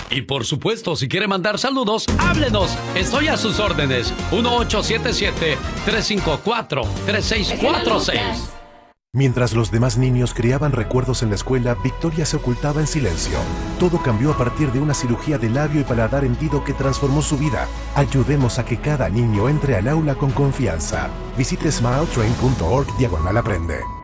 Y por supuesto, si quiere mandar saludos, háblenos. Estoy a sus órdenes. 1877-354-3646. Mientras los demás niños creaban recuerdos en la escuela, Victoria se ocultaba en silencio. Todo cambió a partir de una cirugía de labio y paladar hendido que transformó su vida. Ayudemos a que cada niño entre al aula con confianza. Visite smiletrain.org/aprende.